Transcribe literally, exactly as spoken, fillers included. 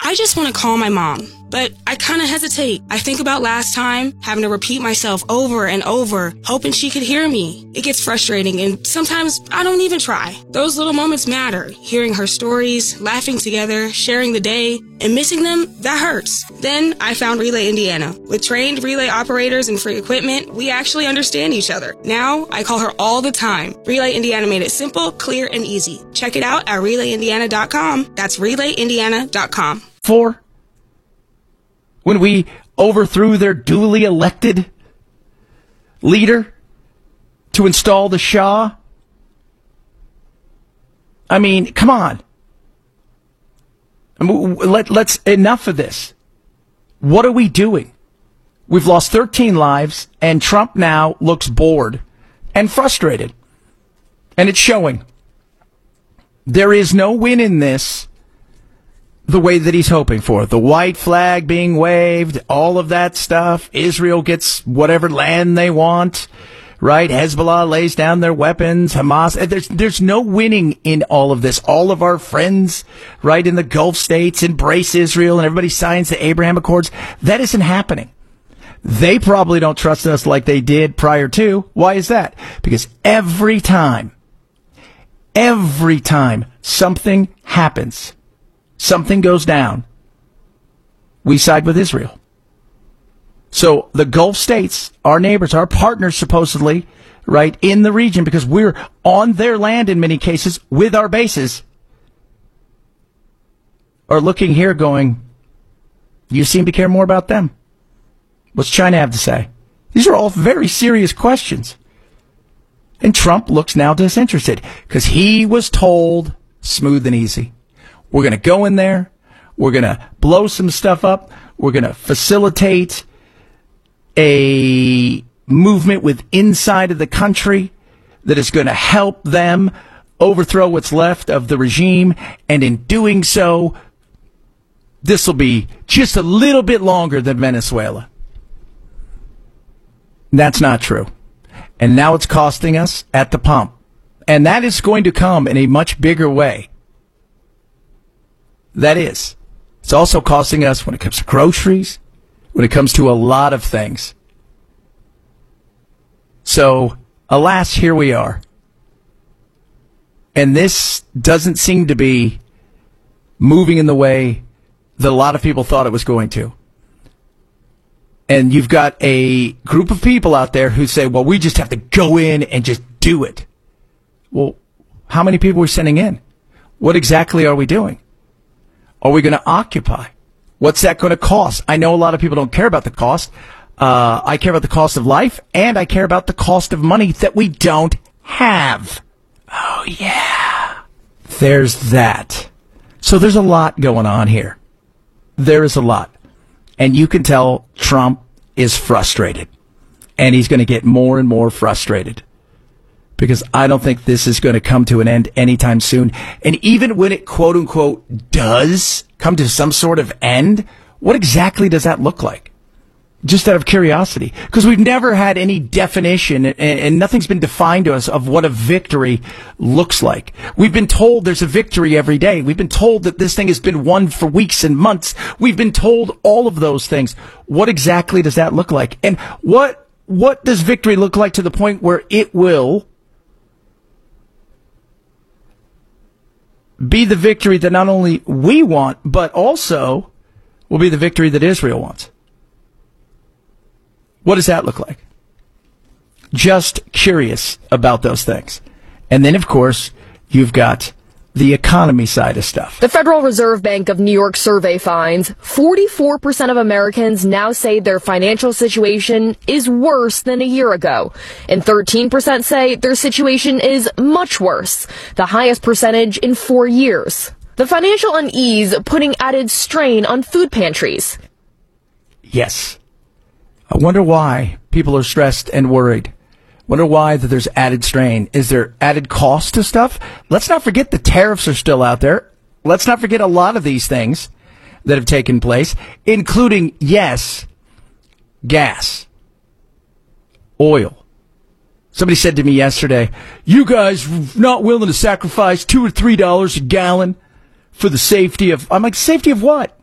I just want to call my mom, but I kind of hesitate. I think about last time, having to repeat myself over and over, hoping she could hear me. It gets frustrating, and sometimes I don't even try. Those little moments matter. Hearing her stories, laughing together, sharing the day, and missing them, that hurts. Then I found Relay Indiana. With trained relay operators and free equipment, we actually understand each other. Now, I call her all the time. Relay Indiana made it simple, clear, and easy. Check it out at relay indiana dot com. That's relay indiana dot com. For when we overthrew their duly elected leader to install the Shah? I mean, come on. I mean, let, let's, enough of this. What are we doing? We've lost thirteen lives, and Trump now looks bored and frustrated. And it's showing. There is no win in this the way that he's hoping for. The white flag being waved, all of that stuff. Israel gets whatever land they want, right? Hezbollah lays down their weapons. Hamas. There's, there's no winning in all of this. All of our friends, right, in the Gulf states embrace Israel and everybody signs the Abraham Accords. That isn't happening. They probably don't trust us like they did prior to. Why is that? Because every time, every time something happens, something goes down, we side with Israel. So the Gulf states, our neighbors, our partners supposedly, right, in the region, because we're on their land in many cases with our bases, are looking here going, you seem to care more about them. What's China have to say? These are all very serious questions. And Trump looks now disinterested because he was told smooth and easy. We're going to go in there. We're going to blow some stuff up. We're going to facilitate a movement with inside of the country that is going to help them overthrow what's left of the regime. And in doing so, this will be just a little bit longer than Venezuela. That's not true. And now it's costing us at the pump. And that is going to come in a much bigger way. That is. It's also costing us when it comes to groceries, when it comes to a lot of things. So, alas, here we are. And this doesn't seem to be moving in the way that a lot of people thought it was going to. And you've got a group of people out there who say, well, we just have to go in and just do it. Well, how many people are we sending in? What exactly are we doing? Are we going to occupy? What's that going to cost? I know a lot of people don't care about the cost. Uh, I care about the cost of life, and I care about the cost of money that we don't have. Oh, yeah. There's that. So there's a lot going on here. There is a lot. And you can tell Trump is frustrated. And he's going to get more and more frustrated. Because I don't think this is going to come to an end anytime soon. And even when it, quote unquote, does come to some sort of end, what exactly does that look like? Just out of curiosity. Because we've never had any definition, and, and nothing's been defined to us of what a victory looks like. We've been told there's a victory every day. We've been told that this thing has been won for weeks and months. We've been told all of those things. What exactly does that look like? And what what does victory look like to the point where it will be the victory that not only we want, but also will be the victory that Israel wants? What does that look like? Just curious about those things. And then, of course, you've got the economy side of stuff. The Federal Reserve Bank of New York survey finds forty-four percent of Americans now say their financial situation is worse than a year ago, and thirteen percent say their situation is much worse, the highest percentage in four years. The financial unease putting added strain on food pantries. Yes. I wonder why people are stressed and worried. Wonder why that there's added strain. Is there added cost to stuff? Let's not forget the tariffs are still out there. Let's not forget a lot of these things that have taken place, including, yes, gas, oil. Somebody said to me yesterday, you guys not willing to sacrifice two or three dollars a gallon for the safety of, I'm like, safety of what?